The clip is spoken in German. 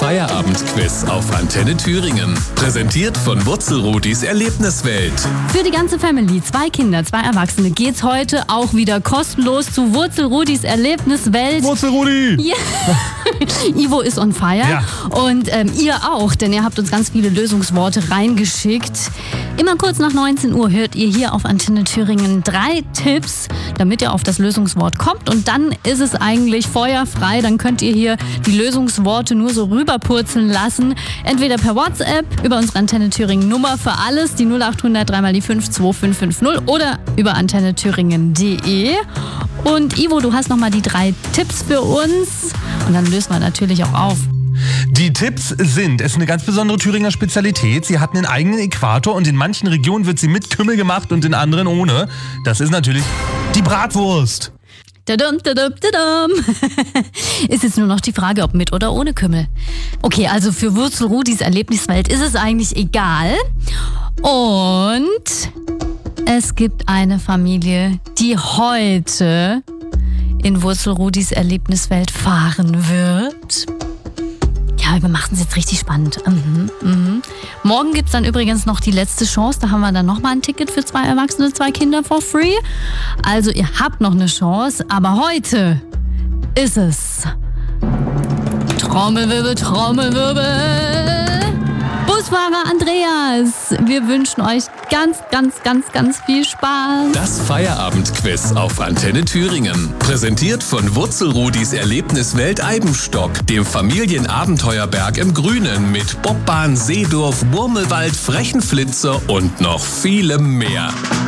Feierabendquiz auf Antenne Thüringen. Präsentiert von Wurzelrudis Erlebniswelt. Für die ganze Family, 2 Kinder, 2 Erwachsene, geht's heute auch wieder kostenlos zu Wurzelrudis Erlebniswelt. Wurzelrudi! Ja. Ivo ist on fire. Ja. Und ihr auch, denn ihr habt uns ganz viele Lösungsworte reingeschickt. Immer kurz nach 19 Uhr hört ihr hier auf Antenne Thüringen 3 Tipps, damit ihr auf das Lösungswort kommt. Und dann ist es eigentlich feuerfrei. Dann könnt ihr hier die Lösungsworte nur so rüberpurzeln lassen. Entweder per WhatsApp, über unsere Antenne Thüringen Nummer für alles, die 0800 3 mal die 52550 oder über antennethüringen.de. Und Ivo, du hast nochmal die 3 Tipps für uns. Und dann lösen wir natürlich auch auf. Die Tipps sind, es ist eine ganz besondere Thüringer Spezialität. Sie hat einen eigenen Äquator und in manchen Regionen wird sie mit Kümmel gemacht und in anderen ohne. Das ist natürlich die Bratwurst. Tadam, tadam, tadam. Ist jetzt nur noch die Frage, ob mit oder ohne Kümmel. Okay, also für Wurzelrudis Erlebniswelt ist es eigentlich egal. Und es gibt eine Familie, die heute in Wurzelrudis Erlebniswelt fahren wird. Ja, wir machen es jetzt richtig spannend. Morgen gibt es dann übrigens noch die letzte Chance. Da haben wir dann nochmal ein Ticket für 2 Erwachsene, 2 Kinder for free. Also ihr habt noch eine Chance. Aber heute ist es Trommelwirbel, Trommelwirbel. Busfahrer Andreas. Wir wünschen euch ganz viel Spaß. Das Feierabendquiz auf Antenne Thüringen. Präsentiert von Wurzelrudis Erlebniswelt Eibenstock, dem Familienabenteuerberg im Grünen mit Bobbahn, Seedorf, Murmelwald, Frechenflitzer und noch vielem mehr.